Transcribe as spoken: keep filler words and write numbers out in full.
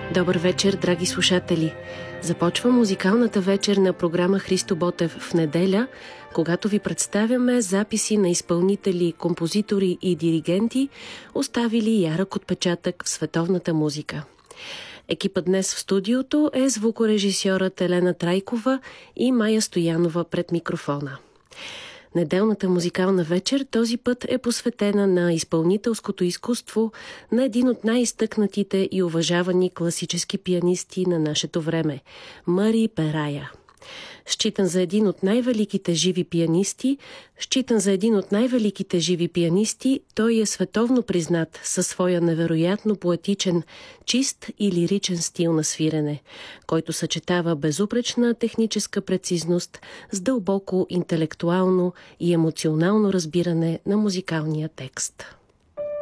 Добър вечер, драги слушатели! Започва музикалната вечер на програма Христо Ботев в неделя, когато ви представяме записи на изпълнители, композитори и диригенти, оставили ярък отпечатък в световната музика. Екипът днес в студиото е звукорежисьорът Елена Трайкова и Майя Стоянова пред микрофона. Неделната музикална вечер този път е посветена на изпълнителското изкуство на един от най-изтъкнатите и уважавани класически пианисти на нашето време – Мъри Перая. Считан за един от най-великите живи пианисти, считан за един от най-великите живи пианисти, той е световно признат със своя невероятно поетичен, чист и лиричен стил на свирене, който съчетава безупречна техническа прецизност с дълбоко интелектуално и емоционално разбиране на музикалния текст.